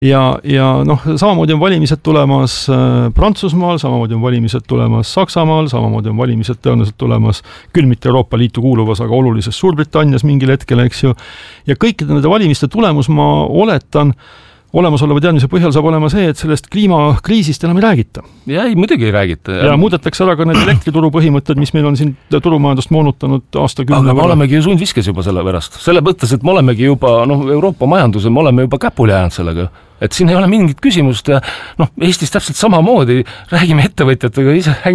Ja noh, samamoodi on valimised tulemas Prantsusmaal, samamoodi on valimised tulemas Saksamaal, samamoodi on valimised tõenäoliselt tulemas küll mitte Euroopa Liitu kuuluvas, aga olulises Suurbritannias mingil hetkel, eks ju. Ja kõikide nende valimiste tulemus, ma oletan, olemasoleva teadmise põhjal saab olema see, et sellest kliimakriisist enam ei räägita. Ja ei, muidugi ei räägita. Ja muudetakse ära ka need elektrituru põhimõtted, mis meil on siin turumajandust moonutanud aastakümne. Aga me olemegi ju sundviskes juba selle pärast. Selle mõttes, et me olemegi juba, Euroopa majanduse, me oleme juba käpuli jäänud sellega. Et siin ei ole mingit küsimust ja Eestis täpselt samamoodi räägime ettevõtjatega,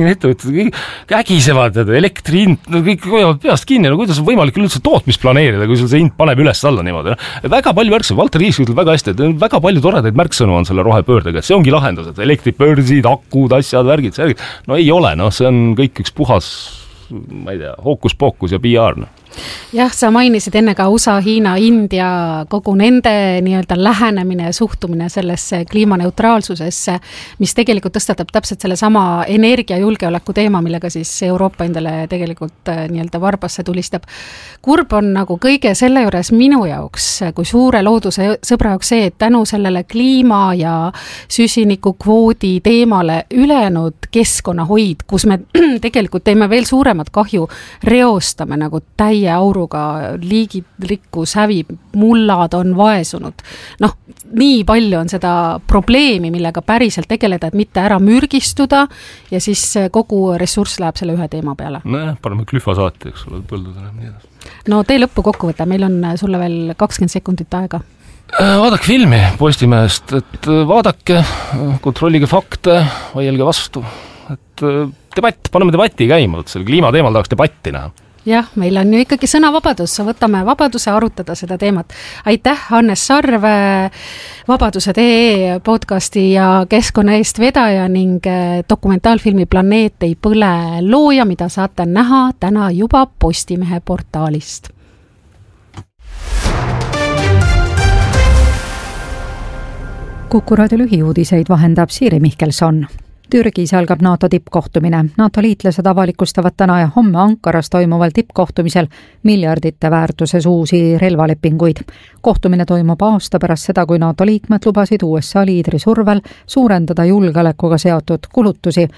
ägisevad, elektri hind, kõik hoiavad peast kinni, kuidas on võimalik üldse tootmist planeerida, kui sul see hind paneb üles alla niimoodi. Väga palju märksõnu, Valter Kiisk ütleb väga hästi, et väga palju toredaid märksõnu on selle rohepöördega, et see ongi lahendus, et elektripöörsid, akud, asjad, värgid, särgid. No ei ole, see on kõik üks puhas, ma ei tea, hookus-pookus ja PR. Jah, sa mainisid enne ka USA, Hiina, India, kogu nende nii-öelda lähenemine ja suhtumine sellesse kliimaneutraalsusesse, mis tegelikult tõstatab täpselt selle sama energiajulgeoleku teema, millega siis Euroopa endale tegelikult nii-öelda varbasse tulistab. Kurb on nagu kõige selle juures minu jaoks, kui suure looduse sõbra jaoks see, et tänu sellele kliima ja süsiniku kvoodi teemale ülejäänud keskkonnahoid, kus me tegelikult teeme veel suuremat kahju, reostame nagu täie auruga, liigirikkus hävib, mullad on vaesunud. Nii palju on seda probleemi, millega päriselt tegeleda, et mitte ära mürgistuda ja siis kogu ressurss läheb selle ühe teema peale. Paneme glüfosaati, eks ole, põldudele. No tee lõppu kokku võtta, meil on sulle veel 20 sekundit aega. Vaadake filmi Postimehest, et vaadake, kontrollige fakte, vaielge vastu. Et debatt, paneme debatti käima, selle kliimateemal tahaks debatti näha. Jah, meil on ju ikkagi sõnavabadus, võtame vabaduse arutada seda teemat. Aitäh, Hannes Sarv, Vabaduse.ee podcasti ja keskkonna eest vedaja ning dokumentaalfilmi Planeet ei põle looja, mida saate näha täna juba Postimehe portaalist. Kuku raadio lühiuudiseid vahendab Siiri Mihkelson. Türgis algab NATO tippkohtumine. NATO liitlased avalikustavad täna ja homme Ankaras toimuval tippkohtumisel miljardite väärtuses uusi relvalepinguid. Kohtumine toimub aasta pärast seda, kui NATO liikmed lubasid USA liidri survel suurendada julgeolekuga seotud kulutusi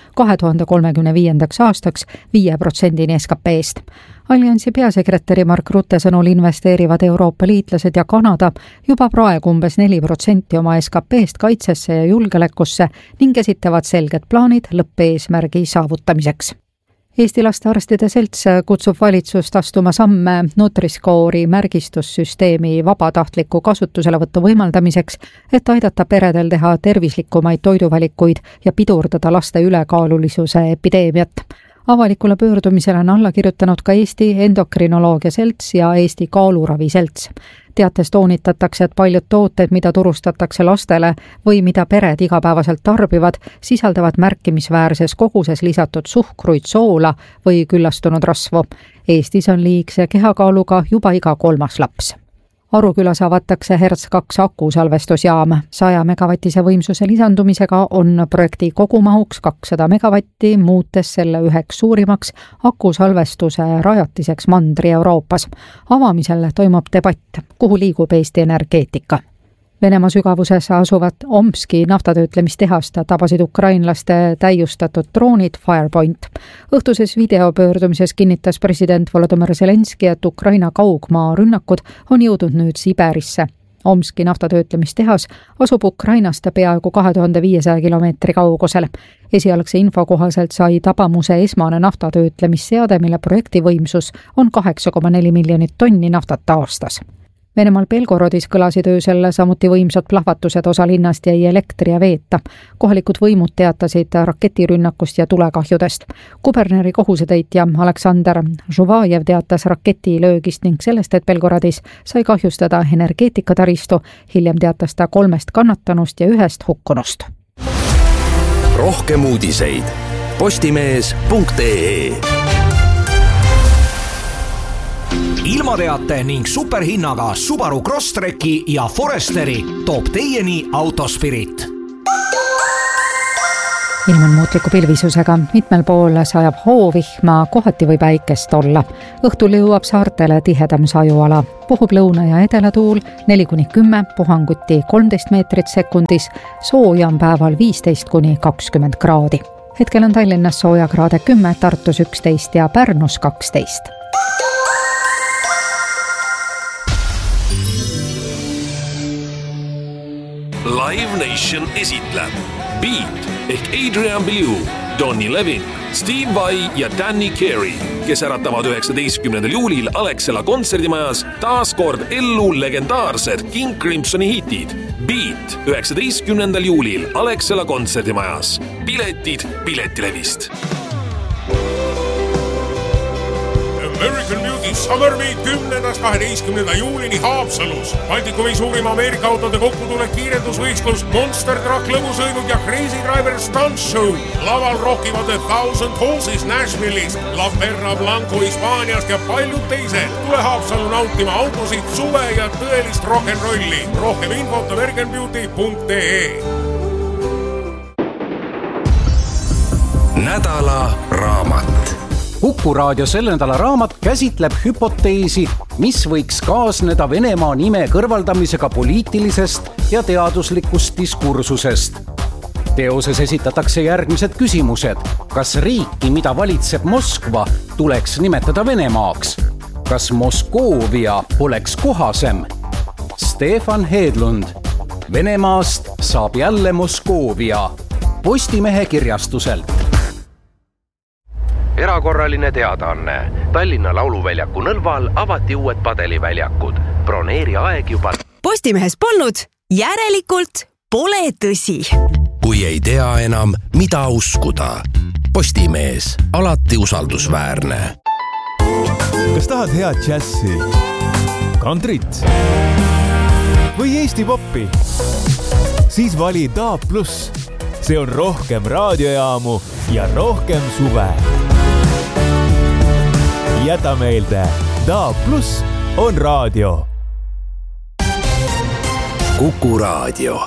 2035. aastaks 5% SKP-st. Alliansi peasekretäri Mark Rutte sõnul investeerivad Euroopa liitlased ja Kanada juba praegu umbes 4% oma SKP-st kaitsesse ja julgeolekusse ning esitavad selged plaanid lõppeesmärgi saavutamiseks. Eesti lastearstide selts kutsub valitsust astuma samme Nutri-Score'i märgistussüsteemi vabatahtliku kasutuselevõttu võimaldamiseks, et aidata peredel teha tervislikumaid toiduvalikuid ja pidurdada laste ülekaalulisuse epideemiat. Avalikule pöördumisele on alla kirjutanud ka Eesti endokrinoloogia selts ja Eesti kaaluravi selts. Teates toonitatakse, et paljud tooted, mida turustatakse lastele või mida pered igapäevaselt tarbivad, sisaldavad märkimisväärses koguses lisatud suhkruid, soola või küllastunud rasvu. Eestis on liigse kehakaaluga juba iga 3. laps. Arukülas avatakse Hertz 2 akusalvestusjaam. 100 megavatise võimsuse lisandumisega on projekti kogumahuks 200 megavatti, muutes selle üheks suurimaks akusalvestuse rajatiseks Mandri-Euroopas. Avamisel toimub debatt, kuhu liigub Eesti energeetika. Venemaa sügavuses asuvat Omski naftatöötlemistehast tabasid ukrainlaste täiustatud droonid Firepoint. Õhtuses videopöördumises kinnitas president Volodymyr Zelenski, et Ukraina kaugmaa rünnakud on jõudnud nüüd Siberisse. Omski naftatöötlemistehas asub Ukrainast peaaegu 2500 kilomeetri kaugusel. Esialgse info kohaselt sai tabamuse esmane naftatöötlemisseade, mille projekti võimsus on 8,4 miljonit tonni naftat aastas. Venemaal Belgorodis kõlasid öösel samuti võimsad plahvatused, osa linnast jäi elektri ja veeta. Kohalikud võimud teatasid raketirünnakust ja tulekahjudest. Kuberneri kohusetäitja Aleksander Žuvajev teatas raketilöögist ning sellest, et Belgorodis sai kahjustada energeetikataristu. Hiljem teatas ta 3 kannatanust ja 1 hukkunust. Rohkem uudiseid postimees.ee. Ilmateate ning superhinnaga Subaru Crosstreki ja Foresteri toob teieni Autospirit. ilm on muutliku pilvisusega, mitmel pool sajab hoovihma, kohati võib päikest olla. Õhtul jõuab saartele tihedam sajuala. Puhub lõuna- ja edelatuul 4-10, puhanguti 13 meetrit sekundis, sooja on päeval 15-20 kraadi. Hetkel on Tallinnas soojakraade 10, Tartus 11 ja Pärnus 12. Live Nation esitleb Beat ehk Adrian Belew, Donny Levin, Steve Vai ja Danny Carey, kes äratavad 19. juulil Alexela kontserdimajas taas kord ellu legendaarsed King Crimsoni hitid. Beat 19. juulil Alexela kontserdimajas. Piletid Piletilevist. American Beauty Summer Meet 10.–12. juulini Haapsalus. Baltikumi suurima Ameerika autode kokkutulek kiirendusvõistlus, Monster Truck lõbusõidud ja Crazy Driver Stunt Show. Laval rockivad The Thousand Horses Nashville'ist, La Perla Blanco Hispaaniast ja paljud teised. Tule Haapsalu nautima autosid, suve ja tõelist rock'n'rolli. Rohkem infot americanbeauty.ee. Nädala raamat. Kuku raadio selle nädala raamat käsitleb hüpoteesi, mis võiks kaasneda Venemaa nime kõrvaldamisega poliitilisest ja teaduslikust diskursusest. Teoses esitatakse järgmised küsimused. Kas riiki, mida valitseb Moskva, tuleks nimetada Venemaaks? Kas Moskoovia oleks kohasem? Stefan Hedlund. Venemaast saab jälle Moskoovia. Postimehe kirjastuselt. Erakorraline teadaanne. Tallinna Lauluväljaku nõlval avati uued padeliväljakud. Broneeri aeg juba. Postimehes polnud, järelikult pole tõsi. Kui ei tea enam, mida uskuda. Postimees, alati usaldusväärne. Kas tahad head džässi, kantrit või Eesti poppi? Siis vali DAB+. See on rohkem raadiojaamu ja rohkem suve. Jäta meelde, DAB+ on raadio. Kuku raadio.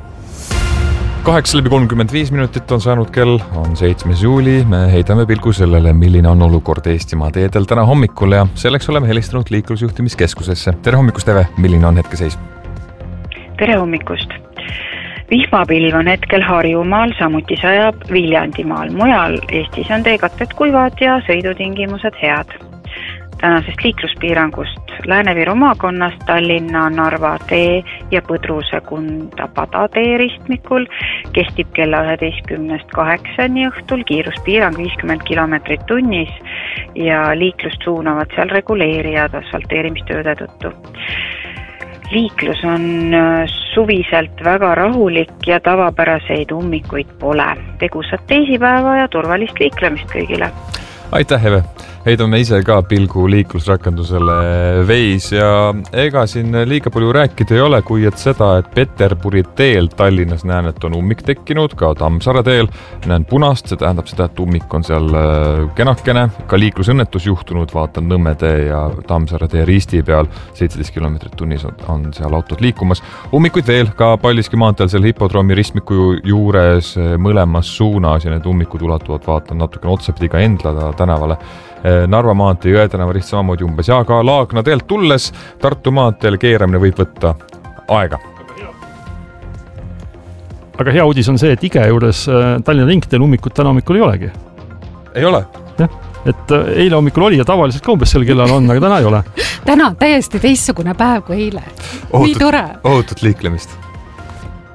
8:35 on saanud kell, on 7. juuli. Me heidame pilgu sellele, milline on olukord Eestimaa teedel täna hommikul ja selleks oleme helistanud liiklusjuhtimiskeskusesse. Tere hommikust, Eve, milline on hetkeseis? Tere hommikust. Vihmapilv on hetkel Harjumaal, samuti sajab Viljandimaal. Mujal Eestis on teekatted kuivad ja sõidutingimused head. Tänasest liikluspiirangust Lääne-Viru maakonnast Tallinna, Narva tee ja Põdruse Kunda Pada tee ristmikul kestib kella 11:08 õhtul, kiiruspiirang 50 kilomeetrit tunnis ja liiklust suunavad seal reguleerijad asfalteerimistööde tõttu. Liiklus on suviselt väga rahulik ja tavapäraseid ummikuid pole. Tegusat teisipäeva ja turvalist liiklemist kõigile. Aitäh, Eve! Heidame ise ka pilgu liiklusrakendusele Veis ja ega siin liiga palju rääkida ei ole, kui et seda, et Peterburi teel Tallinnas näen, et on ummik tekkinud, ka Tammsaare teel näen punast, see tähendab seda, et ummik on seal kenakene, ka liiklusõnnetus juhtunud, vaatan Nõmme tee ja Tammsaare tee risti peal, 17 kilomeetrit tunnis on seal autod liikumas. Ummikuid veel ka Paldiski maanteel seal hipodroomi ristmiku juures mõlemas suunas ja need ummikud ulatuvad, vaatan natukene otsapidi ka Endla tänavale. Narva maantee Jõe tänava rist samamoodi umbes ja ka Laagna teelt tulles Tartu maanteel keeramine võib võtta aega. Aga hea uudis on see, et Ige juures Tallinna ringteel ummikut täna hommikul ei olegi. Ei ole? Jah, et eile hommikul oli ja tavaliselt ka umbes sel kellal on, aga täna ei ole. Täna täiesti teistsugune päev kui eile. Nii tore. Ohutut liiklemist.